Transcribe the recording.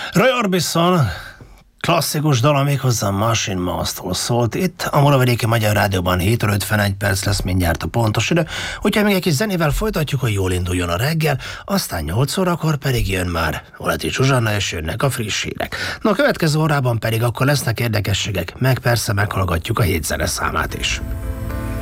Roy Orbison klasszikus dala méghozzá Machine Mouse-tól szólt. Itt a Muravidéki Magyar Rádióban 7:51 lesz mindjárt a pontos idő, úgyhogy még egy kis zenével folytatjuk, hogy jól induljon a reggel, aztán 8 órakor pedig jön már Oleti Zsuzsanna, és jönnek a friss hírek. Na, a következő órában pedig akkor lesznek érdekességek, meg persze meghallgatjuk a hét zeneszámát is.